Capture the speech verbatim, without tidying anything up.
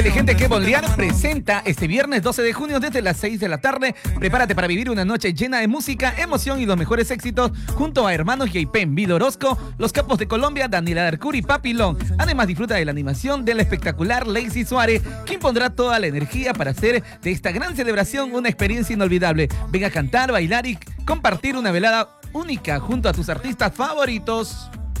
De gente que Bolear presenta este viernes doce de junio desde las seis de la tarde. Prepárate para vivir una noche llena de música, emoción y los mejores éxitos junto a hermanos Yaipen, Vido Orozco, Los Capos de Colombia, Daniela Darcuri, Papilón. Además disfruta de la animación del espectacular Lazy Suárez, quien pondrá toda la energía para hacer de esta gran celebración una experiencia inolvidable. Ven a cantar, bailar y compartir una velada única junto a tus artistas favoritos.